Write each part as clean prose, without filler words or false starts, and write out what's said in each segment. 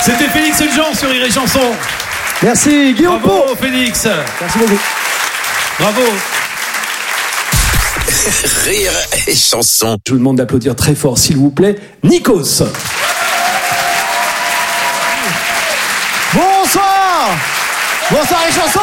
C'était Félix et Jean sur Rire et Chanson. Merci Guillaume. Bravo Félix. Merci beaucoup. Bravo. Rire et Chanson. Je vous demande d'applaudir très fort, s'il vous plaît, Nikos. Bonsoir. Bonsoir les chansons.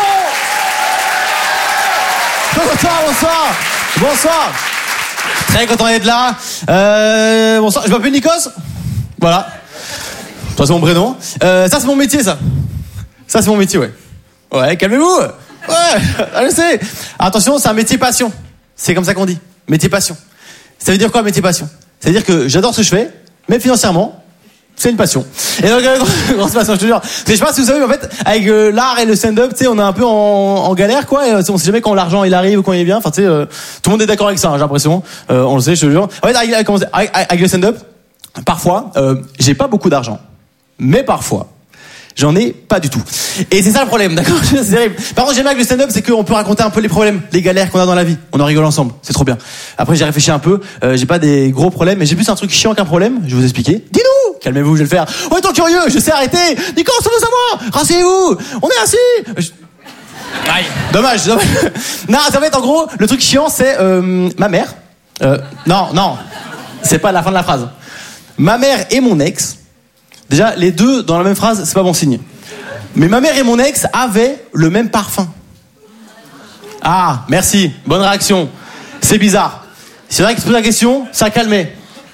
Bonsoir. Très content d'être là. Bonsoir, je m'appelle Nikos. Voilà. Ça c'est mon prénom. Ça c'est mon métier, ça. Ça c'est mon métier, ouais. Ouais, calmez-vous. Ouais, je sais. Attention, c'est un métier passion. C'est comme ça qu'on dit. Métier passion. Ça veut dire quoi, métier passion? Ça veut dire que j'adore ce que je fais, mais financièrement, c'est une passion. Et donc, grosse passion, je te jure. Je sais pas si vous savez, mais en fait, avec l'art et le stand-up, tu sais, on est un peu en galère, quoi. Et on sait jamais quand l'argent il arrive ou quand il vient. Enfin, tu sais, tout le monde est d'accord avec ça, hein, j'ai l'impression. On le sait, je te jure. En fait, avec le stand-up, parfois, j'ai pas beaucoup d'argent. Mais parfois, j'en ai pas du tout. Et c'est ça le problème, d'accord? C'est terrible. Par contre, j'aime avec le stand-up, c'est qu'on peut raconter un peu les problèmes, les galères qu'on a dans la vie. On en rigole ensemble. C'est trop bien. Après, j'ai réfléchi un peu. J'ai pas des gros problèmes, mais j'ai plus un truc chiant qu'un problème. Je vais vous expliquer. Dis-nous! Calmez-vous, je vais le faire. On est tant curieux, je sais arrêter. Nico, c'est à moi! Rasseyez-vous! On est assis! Aïe. Dommage. Non, en fait, en gros, le truc chiant, c'est, ma mère. Non. C'est pas la fin de la phrase. Ma mère et mon ex. Déjà, les deux dans la même phrase, c'est pas bon signe. Mais ma mère et mon ex avaient le même parfum. Ah, merci, bonne réaction. C'est bizarre. C'est vrai qu'il se pose la question, ça calmait.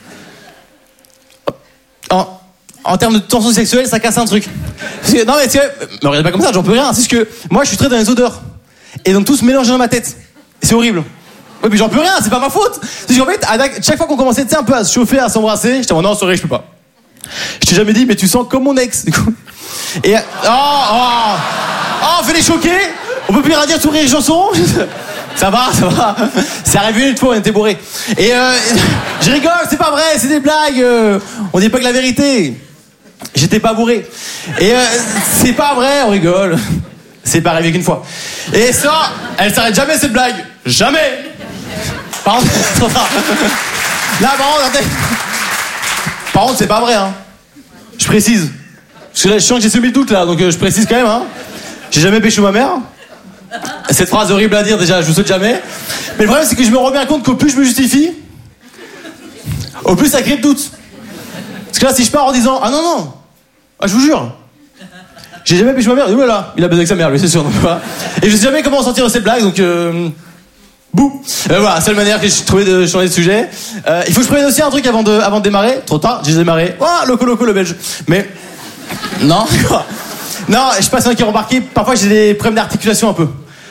En termes de tension sexuelle, ça casse un truc. Non mais me regardez pas comme ça, j'en peux rien. C'est juste que moi, je suis très dans les odeurs. Et donc tout se mélange dans ma tête. C'est horrible. Oui, mais j'en peux rien, c'est pas ma faute. C'est qu'en fait, chaque fois qu'on commençait, tu sais, un peu à se chauffer, à s'embrasser, j'étais non, sorry, je peux pas. Je t'ai jamais dit, mais tu sens comme mon ex, du coup. Et on fait les choquer. On peut plus rien dire sur Rire et Chanson. Ça va. C'est arrivé une fois, on était bourrés. Et je rigole, c'est pas vrai, c'est des blagues. On dit pas que la vérité. J'étais pas bourré. Et c'est pas vrai, on rigole. C'est pas arrivé qu'une fois. Et ça, elle s'arrête jamais cette blague. Jamais. Par contre, là, par contre, c'est pas vrai, hein. Je précise. Parce que là, je sens que j'ai semé le doute, là, donc je précise quand même, hein. J'ai jamais pécho ma mère. Cette phrase horrible à dire, déjà, je vous souhaite jamais. Mais le problème, c'est que je me rends bien compte qu'au plus je me justifie, au plus ça crée le doute. Parce que là, si je pars en disant, ah non, ah, je vous jure, j'ai jamais pécho ma mère, voilà, il a baisé avec sa mère, lui, c'est sûr. Donc, voilà. Et je sais jamais comment sortir de cette blague, donc bouh. Voilà, seule manière que j'ai trouvé de changer de sujet. Il faut que je prévienne aussi un truc avant de démarrer. Trop tard, j'ai démarré. Oh, loco, le belge. Mais non, quoi. Non, je sais pas si on a qui ont remarqué, parfois j'ai des problèmes d'articulation un peu.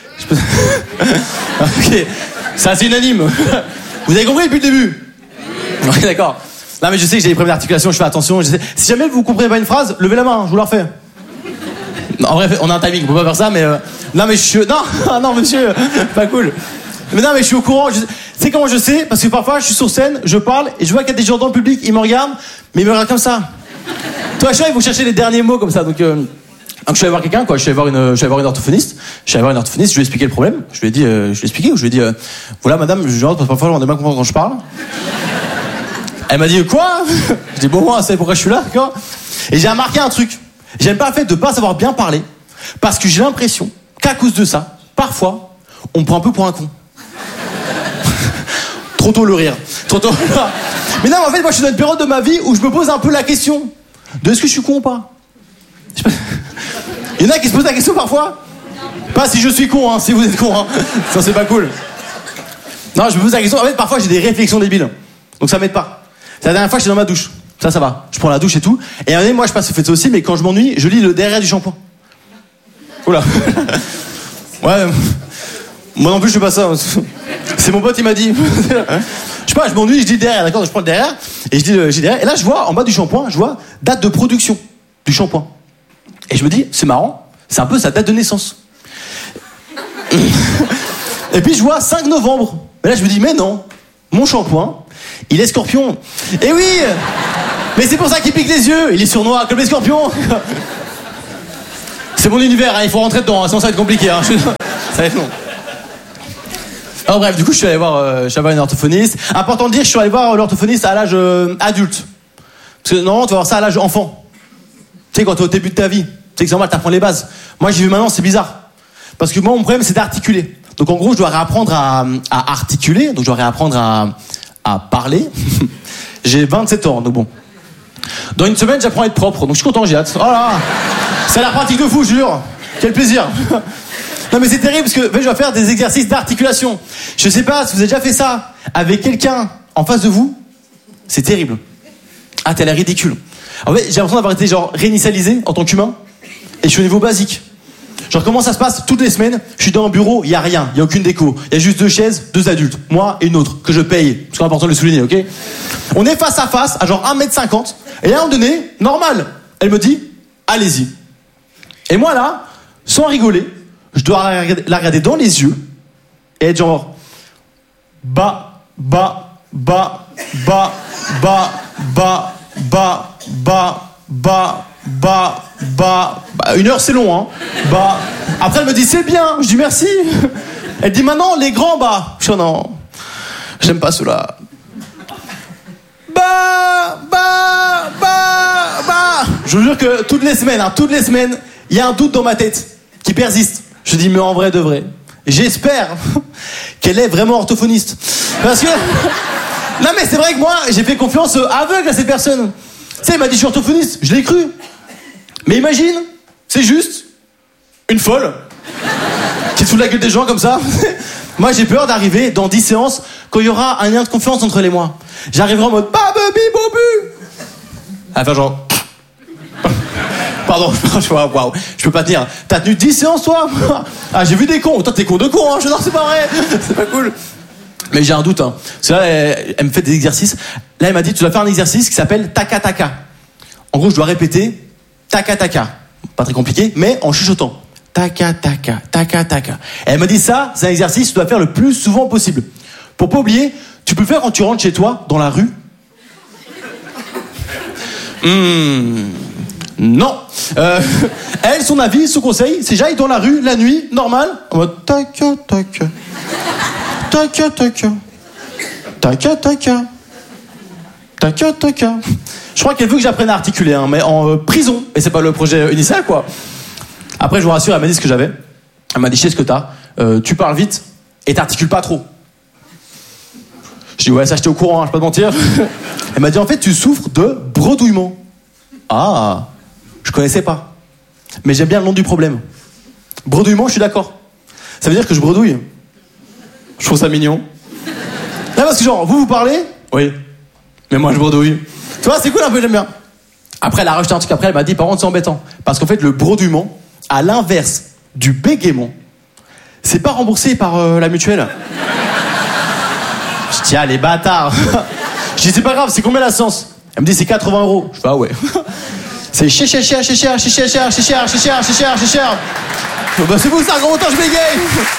Ok, ça c'est unanime. Vous avez compris depuis le début? Oui, d'accord. Non mais je sais que j'ai des problèmes d'articulation, je fais attention. Si jamais vous comprenez pas une phrase, levez la main, je vous la refais. En vrai, on a un timing, on peut pas faire ça, mais non mais non monsieur, pas cool. Mais non, mais je suis au courant. C'est comment je sais? Parce que parfois, je suis sur scène, je parle, et je vois qu'il y a des gens dans le public, ils me regardent, mais ils me regardent comme ça. Toi, à chaque fois, il faut chercher les derniers mots comme ça. Donc je suis allé voir quelqu'un, quoi. Je suis allé voir une orthophoniste. Je lui ai expliqué le problème. Je lui ai dit, voilà, madame, parfois, on a bien comprendre quand je parle. Elle m'a dit, quoi? Je dis, bon, moi, c'est pourquoi je suis là, d'accord? Et j'ai remarqué un truc. J'aime pas le fait de pas savoir bien parler, parce que j'ai l'impression qu'à cause de ça, parfois, on me prend un peu pour un con. Trop tôt le rire. Trop tôt. Mais non, en fait, moi, je suis dans une période de ma vie où je me pose un peu la question de est-ce que je suis con ou pas? Il y en a qui se posent la question parfois. Pas si je suis con, hein, si vous êtes con, hein. Ça, c'est pas cool. Non, je me pose la question. En fait, parfois, j'ai des réflexions débiles. Donc, ça m'aide pas. C'est la dernière fois, j'étais dans ma douche. Ça va. Je prends la douche et tout. Et à un moment donné, moi, je passe, faites ça aussi, mais quand je m'ennuie, je lis le derrière du shampoing. Oula. Ouais. Moi non plus, je fais pas ça. C'est mon pote, il m'a dit. Je sais pas, je m'ennuie, je dis le derrière, d'accord? Je prends le derrière, et je dis derrière. Et là, je vois, en bas du shampoing, je vois date de production du shampoing. Et je me dis, c'est marrant, c'est un peu sa date de naissance. Et puis, je vois 5 novembre. Et là, je me dis, mais non, mon shampoing, il est scorpion. Et oui! Mais c'est pour ça qu'il pique les yeux, il est sournois, comme les scorpions. C'est mon univers, hein, il faut rentrer dedans, hein, sinon ça va être compliqué. Hein. Ça va être long. Alors bref, du coup, je suis allé voir une orthophoniste. Important de dire, je suis allé voir l'orthophoniste à l'âge adulte. Parce que normalement, tu vas voir ça à l'âge enfant. Tu sais, quand t'es au début de ta vie, tu sais que c'est normal, t'apprends les bases. Moi, j'y vais maintenant, c'est bizarre. Parce que moi, mon problème, c'est d'articuler. Donc, en gros, je dois réapprendre à articuler. Donc, je dois réapprendre à parler. J'ai 27 ans, donc bon. Dans une semaine, j'apprends à être propre. Donc, je suis content, j'ai hâte. Oh là, ça a l'air pratique de fou, je jure. Quel plaisir. Non, mais c'est terrible parce que je dois faire des exercices d'articulation. Je sais pas si vous avez déjà fait ça avec quelqu'un en face de vous. C'est terrible. Ah, t'as l'air ridicule. En fait, j'ai l'impression d'avoir été genre réinitialisé en tant qu'humain. Et je suis au niveau basique. Genre, comment ça se passe toutes les semaines? Je suis dans un bureau, il y a rien, il y a aucune déco. Il y a juste 2 chaises, 2 adultes. Moi et une autre, que je paye. C'est important de le souligner, ok? On est face à face, à genre 1m50. Et à un moment donné, normal. Elle me dit, allez-y. Et moi là, sans rigoler, je dois la regarder dans les yeux. Et être genre, bas, 1 heure c'est long, hein. Après elle me dit c'est bien, je dis merci. Elle dit maintenant les grands bas. Je dis non, j'aime pas cela. Je vous jure que toutes les semaines, il y a un doute dans ma tête qui persiste. Je dis mais en vrai de vrai, j'espère qu'elle est vraiment orthophoniste. Parce que non mais c'est vrai que moi j'ai fait confiance aveugle à cette personne. Tu sais, elle m'a dit je suis orthophoniste, je l'ai cru. Mais imagine, c'est juste une folle qui te fout la gueule des gens comme ça. Moi j'ai peur d'arriver dans 10 séances quand il y aura un lien de confiance entre les mois. J'arriverai en mode babubi. Enfin genre pardon, waouh, je peux pas tenir. T'as tenu 10 séances toi? Ah j'ai vu des cons. Toi t'es con de con, hein. Non c'est pas vrai. C'est pas cool. Mais j'ai un doute, hein. Parce que là, elle me fait des exercices. Là, elle m'a dit, tu dois faire un exercice qui s'appelle taka-taka. En gros, je dois répéter taka-taka. Pas très compliqué, mais en chuchotant. Taka-taka, taka-taka. Elle m'a dit ça, c'est un exercice que tu dois faire le plus souvent possible. Pour pas oublier, tu peux le faire quand tu rentres chez toi, dans la rue. Non. Elle, son avis, son conseil, c'est j'aille dans la rue, la nuit, normal, en mode taka-taka. Taka-taka. Taka-taka. Taka-taka. Je crois qu'elle veut que j'apprenne à articuler, hein, mais en prison. Et c'est pas le projet initial, quoi. Après, je vous rassure, elle m'a dit ce que j'avais. Elle m'a dit, je sais ce que t'as. Tu parles vite et t'articules pas trop. Je dis, ouais, ça, j'étais au courant, hein, je vais pas te mentir. Elle m'a dit, en fait, tu souffres de bredouillement. Ah, je connaissais pas. Mais j'aime bien le nom du problème. Bredouillement, je suis d'accord. Ça veut dire que je bredouille. Je trouve ça mignon. Là, parce que genre, vous parlez? Oui. Mais moi, je bredouille. Tu vois, c'est cool un peu, j'aime bien. Après, elle a rajouté un truc après, elle m'a dit, par contre, c'est embêtant. Parce qu'en fait, le bredouillement, à l'inverse du bégaiement, c'est pas remboursé par la mutuelle. Je dis, ah, les bâtards. Je dis, c'est pas grave, c'est combien la séance? Elle me dit, c'est 80 €. Je fais, ah ouais. C'est cher. Bah, c'est vous ça, gros, autant je bégaye.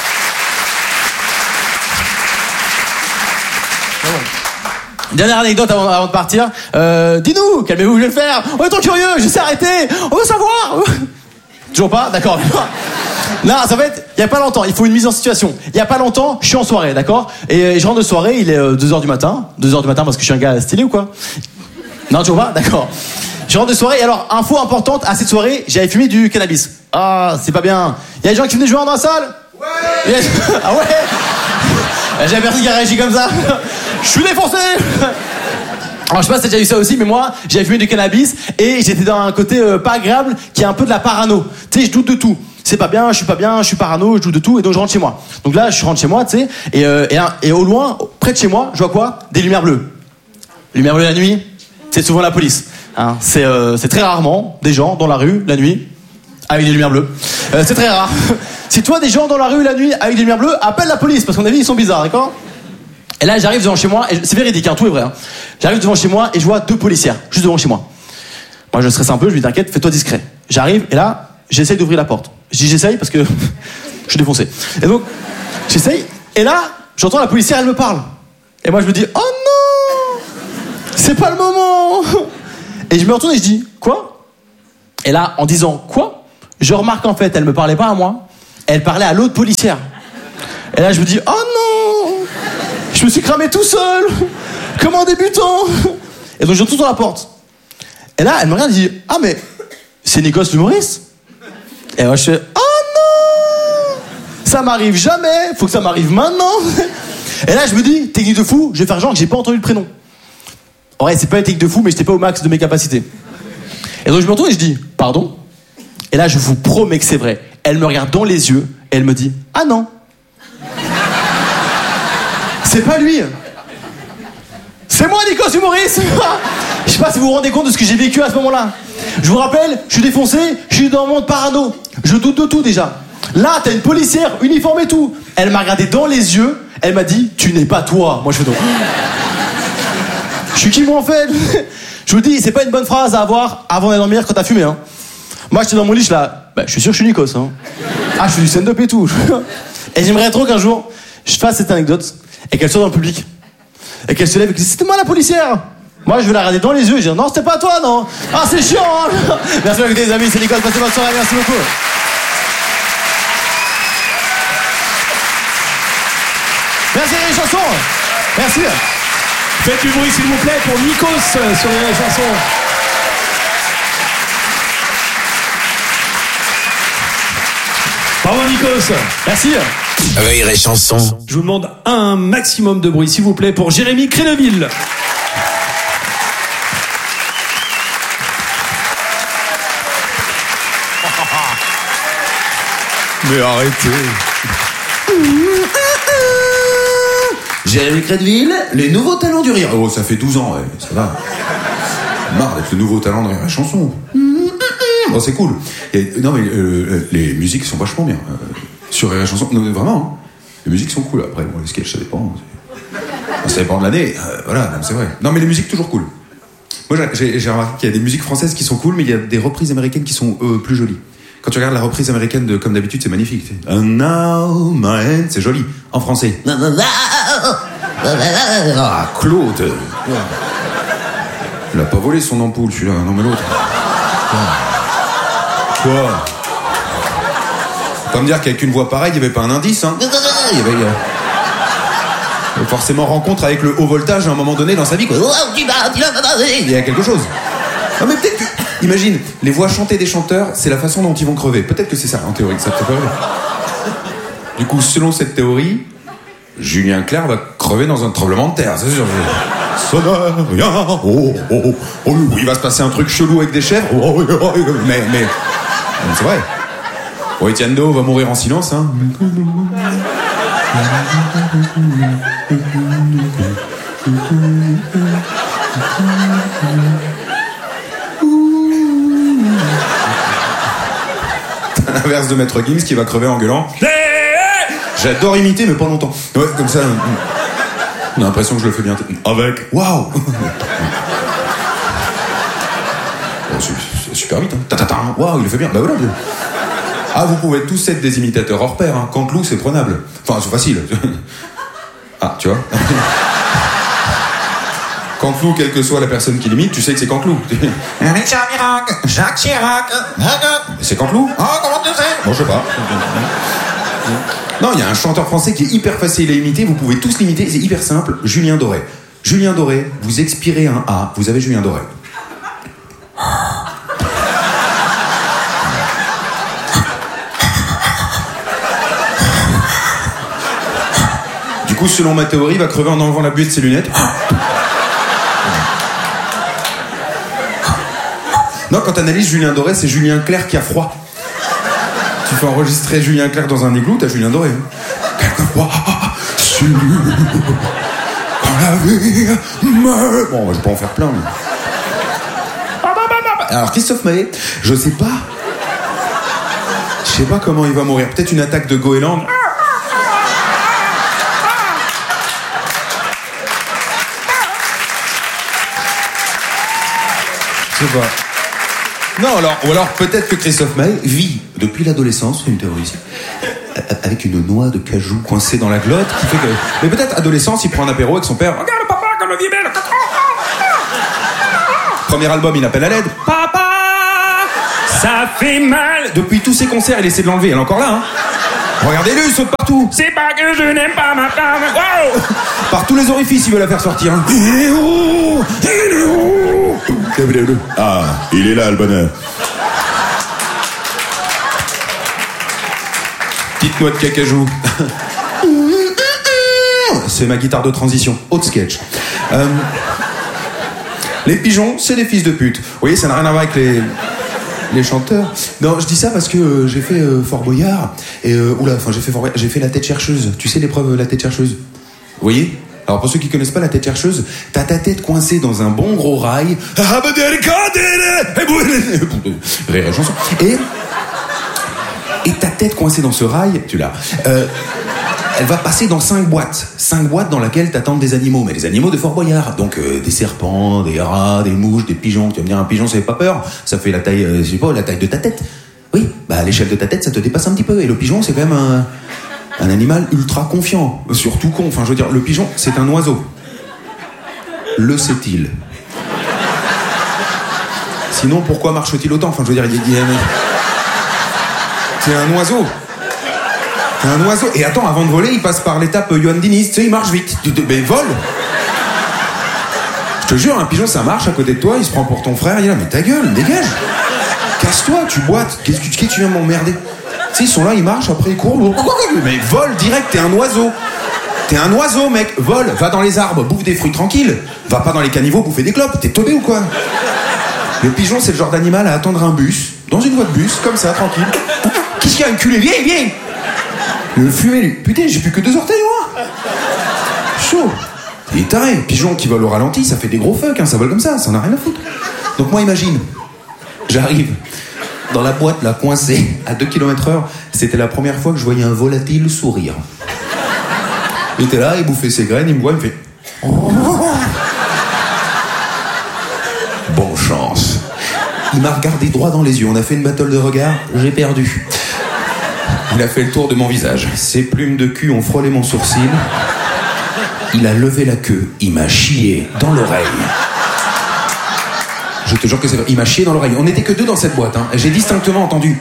Dernière anecdote avant de partir. Dis-nous, calmez-vous, je vais le faire. On est trop curieux, je sais arrêter. On veut savoir. Toujours pas? D'accord. Non, ça va être, il y a pas longtemps, il faut une mise en situation. Il y a pas longtemps, je suis en soirée, d'accord? Et je rentre de soirée, il est 2h du matin. 2h du matin parce que je suis un gars stylé ou quoi? Non, toujours pas? D'accord. Je rentre de soirée, et alors, info importante, à cette soirée, j'avais fumé du cannabis. Ah, c'est pas bien. Il y a des gens qui venaient jouer dans la salle? Ouais. Ah ouais? J'avais personne qui a réagi comme ça. Je suis défoncé. Alors je sais pas si t'as déjà eu ça aussi, mais moi j'avais fumé du cannabis et j'étais dans un côté pas agréable qui est un peu de la parano. Tu sais, je doute de tout. C'est pas bien, je suis pas bien, je suis parano, je doute de tout, et donc je rentre chez moi. Donc là je rentre chez moi, tu sais, et au loin, près de chez moi, je vois quoi? Des lumières bleues. Lumières bleues la nuit, c'est souvent la police. Hein, c'est très rarement des gens dans la rue la nuit avec des lumières bleues. C'est très rare. Si tu vois des gens dans la rue la nuit avec des lumières bleues, appelle la police parce qu'à mon avis ils sont bizarres, d'accord? Et là j'arrive devant chez moi, et c'est véridique, hein, tout est vrai. Hein. J'arrive devant chez moi et je vois 2 policières juste devant chez moi. Moi je stresse un peu, je lui dis t'inquiète, fais-toi discret. J'arrive et là j'essaye d'ouvrir la porte. Je dis j'essaye parce que je suis défoncé. Et donc j'essaye et là j'entends la policière, elle me parle. Et moi je me dis oh non, c'est pas le moment. Et je me retourne et je dis quoi? Et là en disant quoi, je remarque en fait elle me parlait pas à moi, elle parlait à l'autre policière. Et là je me dis oh non, je me suis cramé tout seul comme un débutant. Et donc je retourne dans la porte. Et là elle me regarde et dit ah mais c'est Nikos l'humoriste. Et moi je fais, oh non, ça m'arrive jamais, faut que ça m'arrive maintenant. Et là je me dis, technique de fou, je vais faire genre que j'ai pas entendu le prénom. En vrai c'est pas une technique de fou, mais j'étais pas au max de mes capacités. Et donc je me retourne et je dis, pardon. Et là je vous promets que c'est vrai. Elle me regarde dans les yeux et elle me dit, ah non. C'est pas lui. C'est moi Nikos humoriste. Je sais pas si vous vous rendez compte de ce que j'ai vécu à ce moment-là. Je vous rappelle, je suis défoncé, je suis dans le monde parano. Je doute de tout déjà. Là, t'as une policière, uniforme et tout. Elle m'a regardé dans les yeux, elle m'a dit, tu n'es pas toi. Moi je fais donc. Je suis qui moi en fait? Je vous dis, c'est pas une bonne phrase à avoir avant d'aller dormir quand t'as fumé. Hein. Moi j'étais dans mon lit, je suis sûr que je suis Nikos. Hein. Ah, je fais du stand-up et tout. Et j'aimerais trop qu'un jour, je fasse cette anecdote et qu'elle soit dans le public. Et qu'elle se lève et qu'elle dise, c'était moi la policière. Moi je vais la regarder dans les yeux et dire, non c'était pas toi non. Ah c'est chiant hein. Merci beaucoup les amis, c'est Nikos, passez bonne soirée, merci beaucoup. Merci les chansons. Merci. Faites du bruit s'il vous plaît pour Nikos sur les chansons. Bravo Nikos. Merci. Rire et chanson. Je vous demande un maximum de bruit s'il vous plaît pour Jérémy Créneville. Mais arrêtez. Jérémy Créneville, les nouveaux talents du rire. Oh, ça fait 12 ans, ouais, ça va. Marre d'être le nouveau talent de rire et chanson. Oh, c'est cool. Et, non, mais les musiques sont vachement bien. Sur rire et chanson, non, vraiment. Hein. Les musiques sont cool. Après, bon, les sketchs, ça dépend. Ça dépend de l'année. Voilà, non, c'est vrai. Non, mais les musiques, toujours cool. Moi, j'ai remarqué qu'il y a des musiques françaises qui sont cool, mais il y a des reprises américaines qui sont plus jolies. Quand tu regardes la reprise américaine de Comme d'habitude, c'est magnifique. And now my hand, c'est joli. En français. Ah, Claude. Il a pas volé son ampoule, celui-là. Non, mais l'autre. Quoi? Faut pas me dire qu'avec une voix pareille, il n'y avait pas un indice, hein. Il y avait forcément rencontre avec le haut voltage à un moment donné dans sa vie, quoi. Il y a quelque chose. Non, mais peut-être que... Imagine, les voix chantées des chanteurs, c'est la façon dont ils vont crever. Peut-être que c'est ça, en théorie, que ça te fait rêver. Du coup, selon cette théorie, Julien Clerc va crever dans un tremblement de terre, c'est sûr. Il va se passer un truc chelou avec des chèvres. Mais c'est vrai. Bon, Etienne Do va mourir en silence, hein. L'inverse de Maître Gims qui va crever en gueulant. J'adore imiter, mais pas longtemps. Ouais, comme ça, on a l'impression que je le fais bien. Avec. Waouh. C'est super vite. Hein. Waouh, il le fait bien. Bah voilà. Ah, vous pouvez tous être des imitateurs hors pair. Hein. Canteloup, c'est prenable. Enfin, c'est facile. Ah, tu vois. Canteloup, quelle que soit la personne qui l'imite, tu sais que c'est Canteloup. Jacques Chirac. C'est Canteloup. Oh, comment tu sais? Bon, je sais pas. Non, il y a un chanteur français qui est hyper facile à imiter, vous pouvez tous l'imiter, c'est hyper simple, Julien Doré. Julien Doré, vous expirez un A, vous avez Julien Doré. Du coup, selon ma théorie, il va crever en enlevant la buée de ses lunettes. Non, quand t'analyses Julien Doré, c'est Julien Clerc qui a froid. Tu fais enregistrer Julien Clerc dans un igloo, t'as Julien Doré. Quelquefois, sur quand la vie meurt. Bon, je peux en faire plein. Mais... Alors, Christophe Maé, je sais pas comment il va mourir. Peut-être une attaque de goéland. Je sais pas. Non, ou alors peut-être que Christophe Maé vit depuis l'adolescence, c'est une théorie ici, avec une noix de cajou coincée dans la glotte qui fait que... Mais peut-être adolescence, il prend un apéro avec son père. Regarde papa, comme la vie est belle. Premier album, il appelle à l'aide. Papa, ça fait mal. Depuis tous ses concerts, il essaie de l'enlever. Elle est encore là, hein. Regardez-le, il saute partout. C'est pas que je n'aime pas ma femme. Wow. Par tous les orifices, il veut la faire sortir. Hein. Il est où? Ah, il est là, le bonheur. Petite noix de cacajou. C'est ma guitare de transition. Autre sketch. Les pigeons, c'est des fils de pute. Vous voyez, ça n'a rien à voir avec les chanteurs. Non, je dis ça parce que j'ai fait Fort Boyard. Et j'ai fait la tête chercheuse. Tu sais l'épreuve la tête chercheuse? Vous voyez? Alors pour ceux qui connaissent pas la tête chercheuse, t'as ta tête coincée dans un bon gros rail. Rire et chanson. Et ta tête coincée dans ce rail, tu l'as. Elle va passer dans 5 boîtes. 5 boîtes dans lesquelles t'attendent des animaux. Mais des animaux de Fort Boyard. Donc des serpents, des rats, des mouches, des pigeons. Tu vas me dire, un pigeon, ça fait pas peur. Ça fait la taille, je sais pas, la taille de ta tête. Oui, bah à l'échelle de ta tête, ça te dépasse un petit peu. Et le pigeon, c'est quand même un animal ultra confiant. Surtout con. Enfin, je veux dire, le pigeon, c'est un oiseau. Le sait-il? Sinon, pourquoi marche-t-il autant? Enfin, je veux dire, c'est un oiseau. C'est un oiseau. Et attends, avant de voler, il passe par l'étape Johan Diniz. Tu sais, il marche vite. Mais vole. Je te jure, un pigeon, ça marche à côté de toi, il se prend pour ton frère, il est là, mais ta gueule, dégage. Casse-toi, tu boites. Qu'est-ce que tu viens m'emmerder? Tu sais, ils sont là, ils marchent, après ils courent. Mais vole direct, t'es un oiseau. T'es un oiseau, mec. Vole, va dans les arbres, bouffe des fruits tranquilles. Va pas dans les caniveaux bouffer des clopes. T'es teubé ou quoi? Le pigeon, c'est le genre d'animal à attendre un bus, dans une voie de bus, comme ça, tranquille. Qu'est-ce qu'il y a, enculé? Viens. Le fumet, lui. Putain, j'ai plus que 2 orteils, moi. Chaud. Il est taré. Pigeon qui vole au ralenti, ça fait des gros fuck, hein. Ça vole comme ça en a rien à foutre. Donc moi, imagine, j'arrive dans la boîte, là, coincée, à 2 km/h. C'était la première fois que je voyais un volatile sourire. Il était là, il bouffait ses graines, il me voit, il me fait... Bonne chance. Il m'a regardé droit dans les yeux. On a fait une battle de regard. J'ai perdu. Il a fait le tour de mon visage. Ses plumes de cul ont frôlé mon sourcil. Il a levé la queue. Il m'a chié dans l'oreille. Je te jure que c'est vrai. Il m'a chié dans l'oreille. On n'était que 2 dans cette boîte. Hein. J'ai distinctement entendu.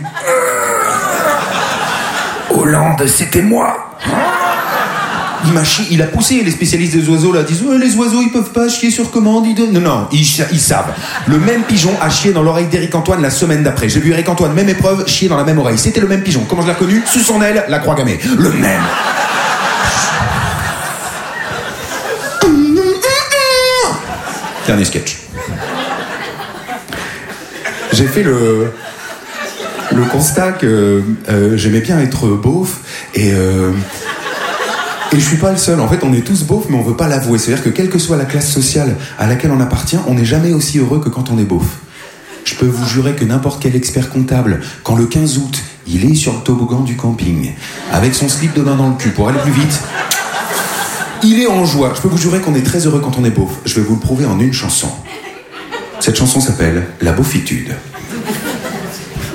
Hollande, c'était moi. Il m'a chié, il a poussé. Les spécialistes des oiseaux là disent les oiseaux ils peuvent pas chier sur commande. Non, ils savent. Le même pigeon a chié dans l'oreille d'Éric Antoine la semaine d'après. J'ai vu Éric Antoine, même épreuve, chier dans la même oreille. C'était le même pigeon. Comment je l'ai reconnu? Sous son aile, la croix gammée. Le même. Dernier sketch. J'ai fait le constat que j'aimais bien être beauf et je suis pas le seul. En fait, on est tous beaufs, mais on veut pas l'avouer. C'est-à-dire que quelle que soit la classe sociale à laquelle on appartient, on n'est jamais aussi heureux que quand on est beauf. Je peux vous jurer que n'importe quel expert comptable, quand le 15 août, il est sur le toboggan du camping, avec son slip de bain dans le cul pour aller plus vite, il est en joie. Je peux vous jurer qu'on est très heureux quand on est beauf. Je vais vous le prouver en une chanson. Cette chanson s'appelle « La beaufitude ».